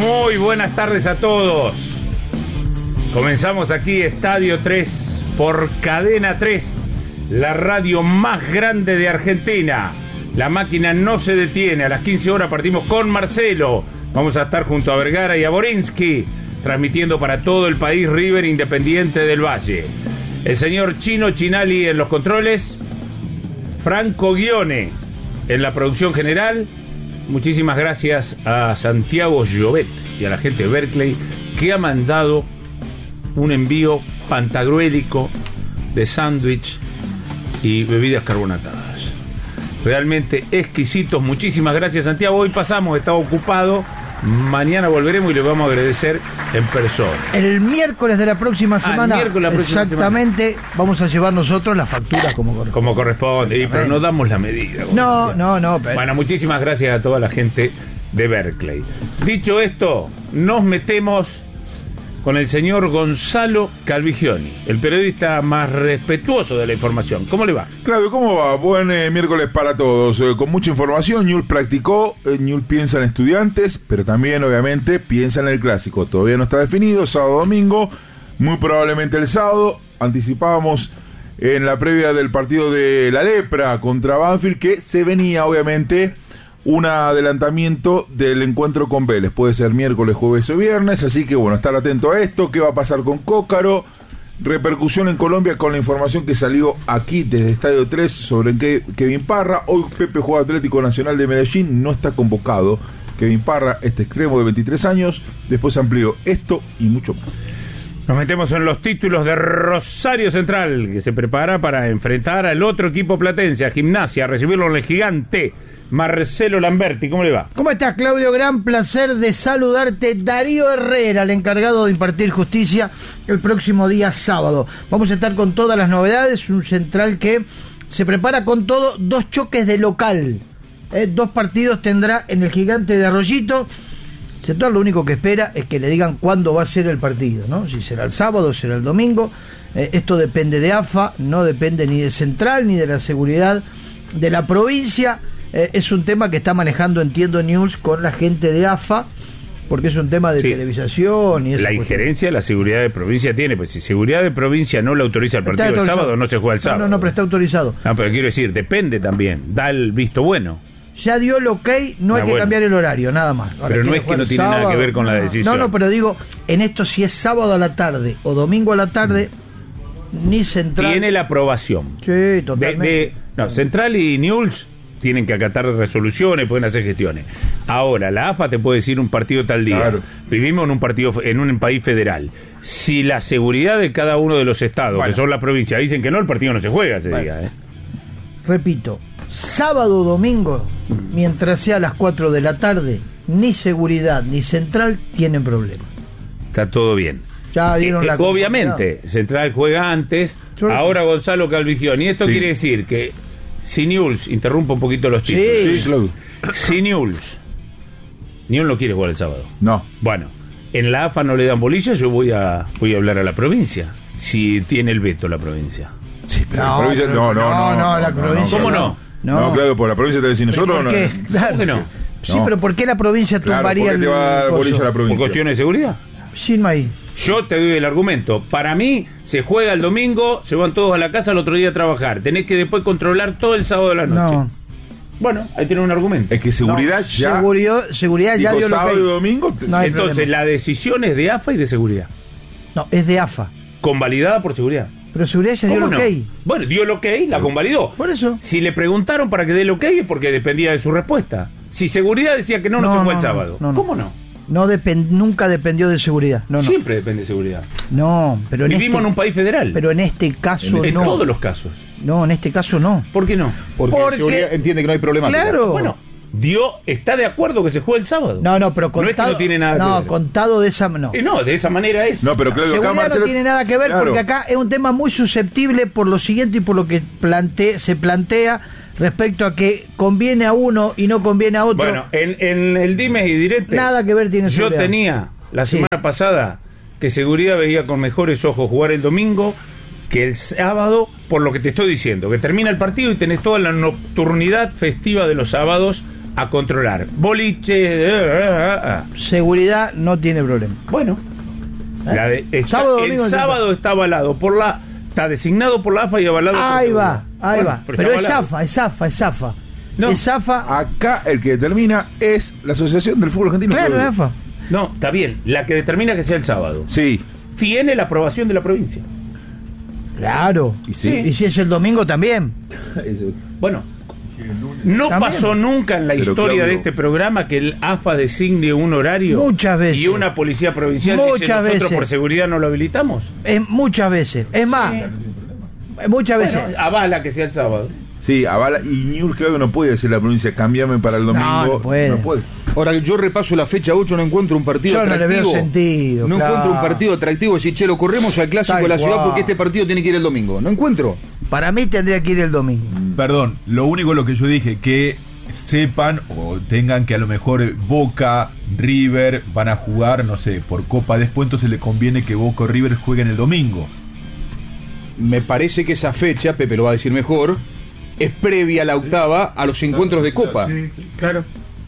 Muy buenas tardes a todos. Comenzamos aquí Estadio 3 por Cadena 3, la radio más grande de Argentina. La máquina no se detiene. A las 15 horas partimos con Marcelo. Vamos a estar junto a Vergara y a Borinsky, transmitiendo para todo el país River Independiente del Valle. El señor Chino Chinali en los controles, Franco Ghione en la producción general. Muchísimas gracias a Santiago Llobet y a la gente de Berkeley, que ha mandado un envío pantagruélico de sándwich y bebidas carbonatadas. Realmente exquisitos. Muchísimas gracias, Santiago. Hoy pasamos, estaba ocupado. Mañana volveremos y le vamos a agradecer en persona. El miércoles de la próxima semana, exactamente, semana, vamos a llevar nosotros las facturas como corresponde. Pero no damos la medida. No. Pero... Bueno, muchísimas gracias a toda la gente de Berkeley. Dicho esto, nos metemos con el señor Gonzalo Calvigioni, el periodista más respetuoso de la información. ¿Cómo le va? Claudio, ¿cómo va? Buen miércoles para todos. Con mucha información. Newell's practicó, Newell's piensa en Estudiantes, pero también obviamente piensa en el clásico. Todavía no está definido, sábado, domingo, muy probablemente el sábado. Anticipábamos en la previa del partido de la Lepra contra Banfield que se venía obviamente un adelantamiento del encuentro con Vélez. Puede ser miércoles, jueves o viernes, así que bueno, estar atento a esto. ¿Qué va a pasar con Cócaro? Repercusión en Colombia con la información que salió aquí desde Estadio 3 sobre Kevin Parra. Hoy Pepe juega Atlético Nacional de Medellín, no está convocado Kevin Parra, este extremo de 23 años. Después amplió esto y mucho más. Nos metemos en los títulos de Rosario Central, que se prepara para enfrentar al otro equipo platense, a Gimnasia, a recibirlo en el Gigante. Marcelo Lamberti, ¿cómo le va? ¿Cómo estás, Claudio? Gran placer de saludarte. Darío Herrera, el encargado de impartir justicia el próximo día sábado. Vamos a estar con todas las novedades, un Central que se prepara con todo, 2 choques de local. 2 partidos tendrá en el Gigante de Arroyito. Central lo único que espera es que le digan cuándo va a ser el partido, ¿no? Si será el sábado, será el domingo. Esto depende de AFA, no depende ni de Central ni de la seguridad de la provincia. Es un tema que está manejando, entiendo, Newell's con la gente de AFA, porque es un tema de televisación y esa la injerencia de la seguridad de provincia tiene, pues si seguridad de provincia no le autoriza el partido el sábado, no se juega el sábado. No, pero está autorizado. No, pero quiero decir, depende también, da el visto bueno. Ya dio el ok, no hay que cambiar el horario, nada más. Ahora, pero no es que no tiene nada que ver con la decisión. No, pero digo, en esto si es sábado a la tarde o domingo a la tarde, ni Central... Tiene la aprobación. Sí, totalmente. Central y Newell's tienen que acatar resoluciones, pueden hacer gestiones. Ahora, la AFA te puede decir un partido tal día. Claro. Vivimos en un país federal. Si la seguridad de cada uno de los estados, que son las provincias, dicen que no, el partido no se juega ese día. Repito, sábado o domingo, mientras sea a las 4 de la tarde, ni seguridad ni Central tienen problema. Está todo bien. Ya dieron la obviamente, Central juega antes, ahora Gonzalo Calvigioni. Y esto quiere decir que si Newell's, interrumpo un poquito los chistes. Sí. Si Newell's no quiere jugar el sábado. No. Bueno, en la AFA no le dan bolilla, yo voy a hablar a la provincia. Si tiene el veto la provincia. Sí, pero la provincia no, la provincia. ¿Cómo no? No, claro, por la provincia te decís nosotros ¿Por qué? No. Claro. ¿Por qué no? Sí, pero ¿por qué la provincia tumbaría ¿por qué te va a dar bolilla a la provincia? ¿Por cuestiones de seguridad? Sí, no hay. Yo te doy el argumento. Para mí, se juega el domingo, se van todos a la casa el otro día a trabajar. Tenés que después controlar todo el sábado de la noche. No. Bueno, ahí tenés un argumento. Es que seguridad ya... Seguridad ya dio sábado y domingo... No hay Entonces, problema. la decisión es de AFA y de seguridad. No, es de AFA. Convalidada por seguridad. Pero seguridad ya dio el no? ok. Bueno, dio el ok, la convalidó. Por eso. Si le preguntaron para que dé el ok es porque dependía de su respuesta. Si seguridad decía que no se juega el sábado. ¿Cómo no? Nunca dependió de seguridad. Siempre depende de seguridad. No, pero vivimos en un país federal. Pero en este caso no. En todos los casos. No, en este caso no. ¿Por qué no? Porque seguridad entiende que no hay problema. Claro. Bueno, está de acuerdo que se juegue el sábado. No, pero contado. No es que no tiene nada que ver. Contado de esa no. No, de esa manera es. No, pero Claudio, seguridad acá no tiene nada que ver, claro, porque acá es un tema muy susceptible por lo siguiente y por lo que se plantea respecto a que conviene a uno y no conviene a otro. Bueno, en el dimes y diretes, nada que ver tiene yo seguridad. tenía la semana pasada que seguridad veía con mejores ojos jugar el domingo que el sábado, por lo que te estoy diciendo, que termina el partido y tenés toda la nocturnidad festiva de los sábados a controlar. Boliche, Seguridad no tiene problema. bueno. El sábado está avalado por está designado por la AFA y avalado Ahí por va. Pero es AFA. No. Es AFA. Acá el que determina es la Asociación del Fútbol Argentino. Claro, es AFA. No, está bien. La que determina que sea el sábado. Sí. Tiene la aprobación de la provincia. Claro. Y sí. Y si es el domingo también. Bueno, no También. pasó nunca en la Pero, historia Claudio, de este programa que el AFA designe un horario. Muchas veces. Y una policía provincial dice, Muchas nosotros veces. por seguridad no lo habilitamos. Muchas veces. Es más, muchas veces. Bueno, avala que sea el sábado. Sí, avala. Y Newell's, claro, no puede decir la provincia, cambiame para el domingo. No puede. Ahora, yo repaso la fecha 8, no encuentro un partido Yo no le atractivo. veo sentido, No claro. encuentro un partido atractivo. Decir, che, lo corremos al clásico Tal de la ciudad cual. porque este partido tiene que ir el domingo. No encuentro. Para mí tendría que ir el domingo. Perdón, lo que yo dije, que sepan o tengan que a lo mejor Boca, River van a jugar, no sé, por Copa después, entonces le conviene que Boca o River jueguen el domingo. Me parece que esa fecha, Pepe lo va a decir mejor, es previa a la octava a los encuentros de Copa. Claro.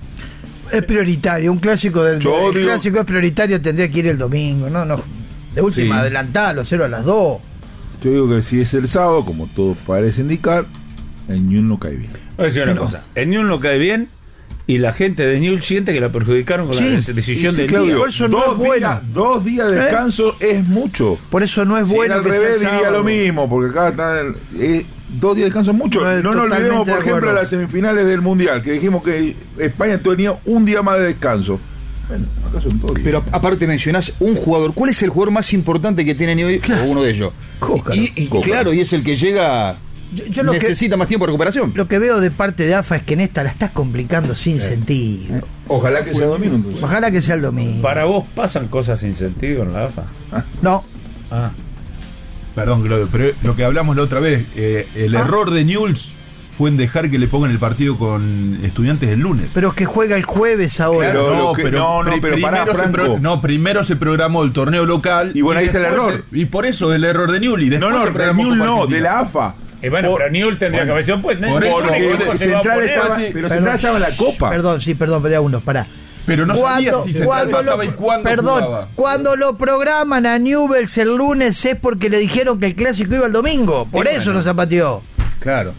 Es prioritario, un clásico el clásico es prioritario, tendría que ir el domingo, no. De última, Sí. adelantalo, 0 a las 2. Yo digo que si es el sábado, como todo parece indicar, el Newell's no cae bien. Voy a decir una cosa. El Newell's no cae bien y la gente de Newell's siente que la perjudicaron con la decisión Sí, del Claudio, día. Por eso no es bueno. 2 días de descanso es mucho. Por eso no es Si bueno era al que sea revés el diría sábado. lo mismo, porque acá están 2 días de descanso es mucho. No, No nos olvidemos, totalmente por de ejemplo, acuerdo. de las semifinales del Mundial, que dijimos que España tenía un día más de descanso. Bueno, acá son 2 días. Pero aparte mencionás un jugador. ¿Cuál es el jugador más importante que tiene hoy? O uno de ellos. Cócaro. Y claro, y es el que llega. Yo lo necesita más tiempo de recuperación. Lo que veo de parte de AFA es que en esta la estás complicando sin sentido. Ojalá que sea domingo entonces. Ojalá que sea el domingo. ¿Para vos pasan cosas sin sentido en la AFA? No, Ah. Perdón, Claudio, pero lo que hablamos la otra vez, el error de Newell's fue en dejar que le pongan el partido con Estudiantes el lunes. pero que juega el jueves ahora. Claro. pero pará, Franco. Primero se programó el torneo local. Y bueno, ahí está el después error. Y por eso el error de Newell's. Y después se del programó Newell's Copa no, Argentina. de la AFA. Bueno, pero Newell's tendría que haber sido pues. por eso, Porque Central estaba, pero Perdón. Central estaba en la Copa. Perdón, pedía uno, pará. Pero no sabía si Central pasaba y cuándo jugaba. Cuando lo programan a Newell's el lunes es porque le dijeron que el clásico iba el domingo. Por Y eso bueno. no zapateó. Claro.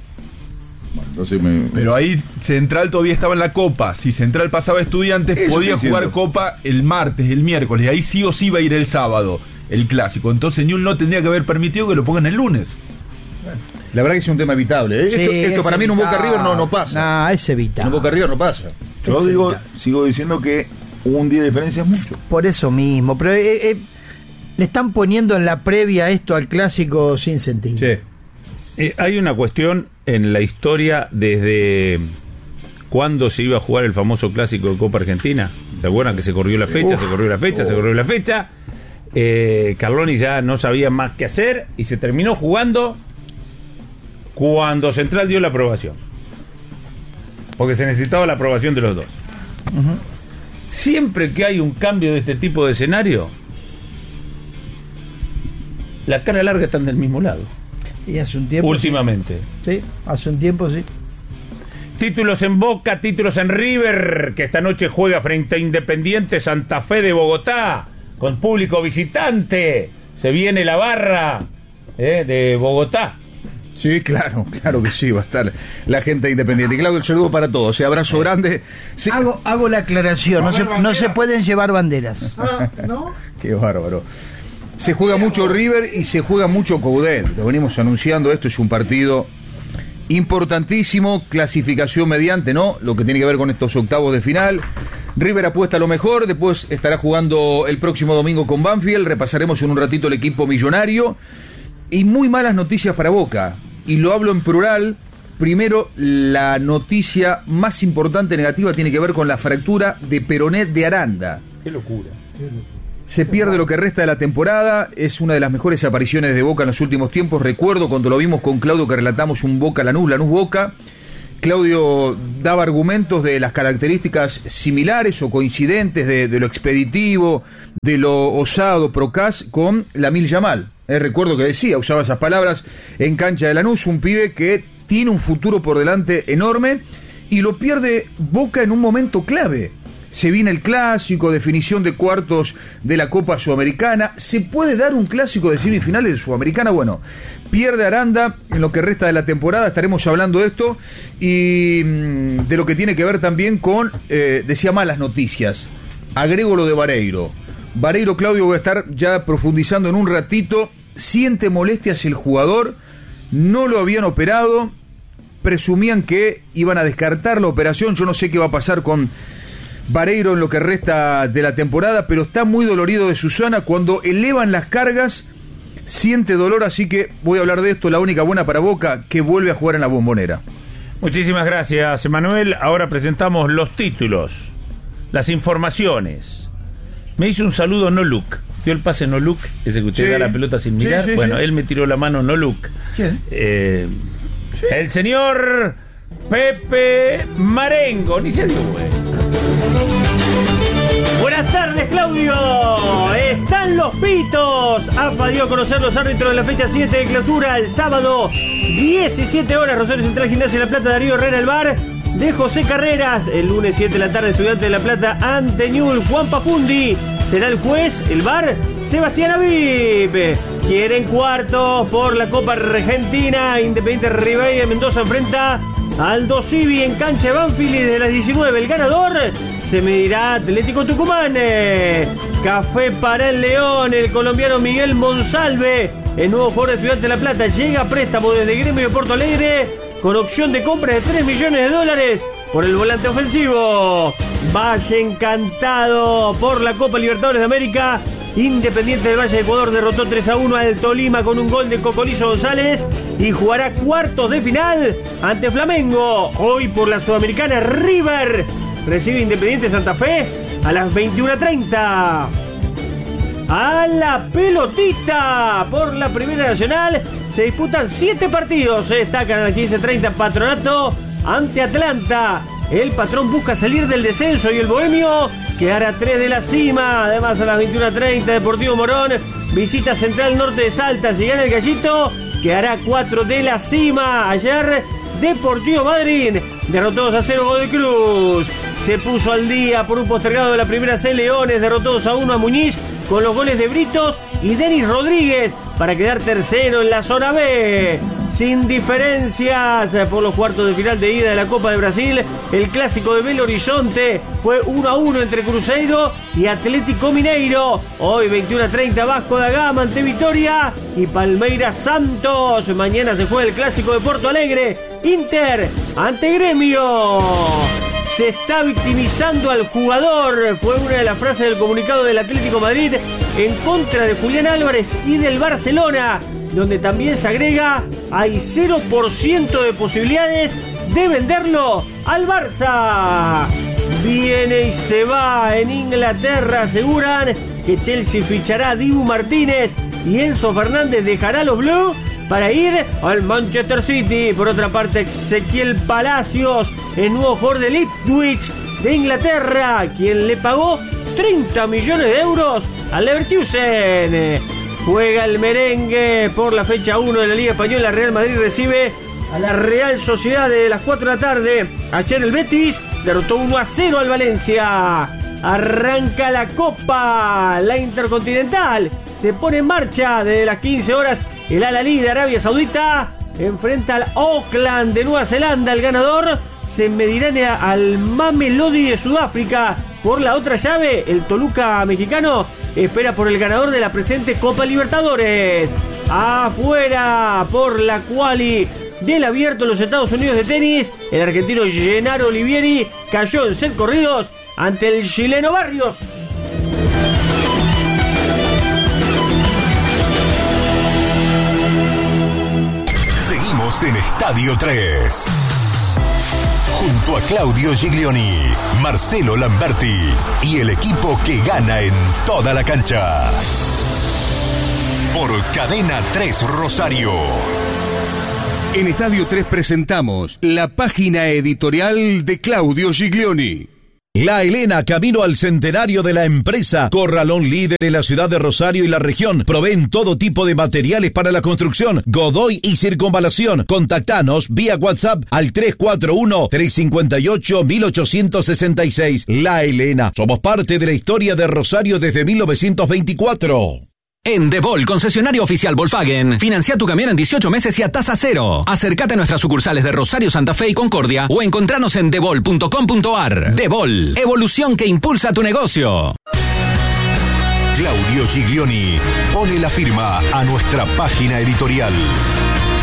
Bueno, entonces Pero ahí Central todavía estaba en la Copa. Si Central pasaba a Estudiantes, Eso podía estoy jugar diciendo. Copa el martes, el miércoles. Y ahí sí o sí iba a ir el sábado, el clásico. Entonces Newell's no tendría que haber permitido que lo pongan el lunes. La verdad que es un tema evitable. Sí, Esto es para mí en un Boca evitable. River no pasa. No, es En un evitable. Boca River no pasa. Yo sigo diciendo que un día de diferencia es mucho. Por eso mismo. Pero le están poniendo en la previa esto al clásico sin sentido. Sí. Hay una cuestión en la historia desde cuándo se iba a jugar el famoso clásico de Copa Argentina. ¿Se acuerdan que se corrió la fecha, se corrió la fecha? Carloni ya no sabía más qué hacer y se terminó jugando cuando Central dio la aprobación. Porque se necesitaba la aprobación de los dos. Siempre que hay un cambio de este tipo de escenario, la cara larga están del mismo lado. Y hace un tiempo. Últimamente. Sí, hace un tiempo sí. Títulos en Boca, títulos en River, que esta noche juega frente a Independiente Santa Fe de Bogotá, con público visitante. Se viene la barra de Bogotá. Sí, claro que sí, va a estar la gente independiente. Claudio, el saludo para todos. Abrazo grande. Sí. Hago la aclaración, no se pueden llevar banderas. Qué bárbaro. Se juega mucho River y se juega mucho Coudet. Lo venimos anunciando, esto es un partido importantísimo, clasificación mediante, ¿no? Lo que tiene que ver con estos octavos de final. River apuesta a lo mejor, después estará jugando el próximo domingo con Banfield, repasaremos en un ratito el equipo millonario. Y muy malas noticias para Boca, y lo hablo en plural. Primero, la noticia más importante negativa tiene que ver con la fractura de peroné de Aranda. Qué locura. Se pierde lo que resta de la temporada, es una de las mejores apariciones de Boca en los últimos tiempos. Recuerdo cuando lo vimos con Claudio que relatamos un Boca Lanús, Lanús Boca. Claudio daba argumentos de las características similares o coincidentes de lo expeditivo, de lo osado, procaz con Lamil Yamal. Recuerdo que decía, usaba esas palabras en cancha de Lanús, un pibe que tiene un futuro por delante enorme y lo pierde Boca en un momento clave. Se viene el clásico, definición de cuartos de la Copa Sudamericana. ¿Se puede dar un clásico de semifinales de Sudamericana? Bueno, pierde Aranda en lo que resta de la temporada. Estaremos hablando de esto y de lo que tiene que ver también con, decía, malas noticias. Agrego lo de Vareiro. Vareiro, Claudio, voy a estar ya profundizando en un ratito. Siente molestias el jugador. No lo habían operado. Presumían que iban a descartar la operación. Yo no sé qué va a pasar con Vareiro en lo que resta de la temporada, pero está muy dolorido de Susana. Cuando elevan las cargas, siente dolor, así que voy a hablar de esto. La única buena para Boca, que vuelve a jugar en la Bombonera. Muchísimas gracias, Emanuel. Ahora presentamos los títulos, las informaciones. Me hizo un saludo No Look. ¿Dio el pase No Look? Ese que usted da la pelota sin mirar. Bueno, él me tiró la mano No Look. ¿Quién? El señor Pepe Marengo. Ni se dio, güey. Buenas tardes, Claudio. Están los pitos. AFA dio a conocer los árbitros de la fecha 7 de clausura el sábado 17 horas. Rosario Central, Gimnasia de La Plata, Darío Herrera, el VAR de José Carreras. El lunes 7 de la tarde, Estudiantes de La Plata ante Newell's, Juan Pafundi será el juez. El VAR, Sebastián Aviv. Quieren cuartos por la Copa Argentina. Independiente Rivadavia de Mendoza enfrenta Aldo Civi en cancha de Banfield, y de las 19 el ganador se medirá Atlético Tucumán. Café para el León, el colombiano Miguel Monsalve, el nuevo jugador de Estudiantes de La Plata, llega a préstamo desde Gremio de Porto Alegre con opción de compra de $3 millones por el volante ofensivo. Valle encantado por la Copa Libertadores de América. Independiente del Valle de Ecuador derrotó 3-1 al Tolima con un gol de Cocolizo González y jugará cuartos de final ante Flamengo. Hoy por la Sudamericana, River recibe Independiente Santa Fe a las 21:30. A la pelotita por la Primera Nacional se disputan 7 partidos. Se destacan a las 15:30 Patronato ante Atlanta. El Patrón busca salir del descenso y el Bohemio quedará 3 de la cima. Además, a las 21:30 Deportivo Morón visita Central Norte de Salta. Si gana el Gallito, quedará 4 de la cima. Ayer Deportivo Madryn derrotó 2-0 Godoy Cruz. Se puso al día por un postergado de la Primera C. Leones derrotó 2-1 a Muñiz con los goles de Britos y Denis Rodríguez para quedar tercero en la zona B. Sin diferencias por los cuartos de final de ida de la Copa de Brasil, el clásico de Belo Horizonte fue 1-1 entre Cruzeiro y Atlético Mineiro. Hoy 21:30 Vasco da Gama ante Vitória y Palmeiras Santos. Mañana se juega el clásico de Porto Alegre, Inter ante Gremio. Se está victimizando al jugador, fue una de las frases del comunicado del Atlético Madrid en contra de Julián Álvarez y del Barcelona, donde también se agrega: hay 0% de posibilidades de venderlo al Barça. Viene y se va en Inglaterra, aseguran que Chelsea fichará a Dibu Martínez y Enzo Fernández dejará los Blues para ir al Manchester City. Por otra parte, Ezequiel Palacios, el nuevo jugador del Ipswich de Inglaterra, quien le pagó 30 millones de euros al Leverkusen. Juega el merengue por la fecha 1 de la Liga Española. Real Madrid recibe a la Real Sociedad de las 4 de la tarde. Ayer el Betis derrotó 1-0 al Valencia. Arranca la Copa, la Intercontinental. Se pone en marcha desde las 15 horas. El Al-Ahly de Arabia Saudita enfrenta al Auckland de Nueva Zelanda. El ganador se medirá al Mamelodi de Sudáfrica. Por la otra llave, el Toluca mexicano espera por el ganador de la presente Copa Libertadores. Afuera por la quali del Abierto en los Estados Unidos de tenis, el argentino Gennaro Olivieri cayó en set corridos ante el chileno Barrios. Seguimos en Estadio 3. Junto a Claudio Giglioni, Marcelo Lamberti y el equipo que gana en toda la cancha. Por Cadena 3 Rosario. En Estadio 3 presentamos la página editorial de Claudio Giglioni. La Elena, camino al centenario de la empresa. Corralón líder en la ciudad de Rosario y la región. Proveen todo tipo de materiales para la construcción, godoy y circunvalación. Contactanos vía WhatsApp al 341-358-1866. La Elena, somos parte de la historia de Rosario desde 1924. En Debol, concesionario oficial Volkswagen, financia tu camión en 18 meses y a tasa cero. Acércate a nuestras sucursales de Rosario, Santa Fe y Concordia o encontranos en debol.com.ar. Debol, evolución que impulsa tu negocio. Claudio Giglioni pone la firma a nuestra página editorial.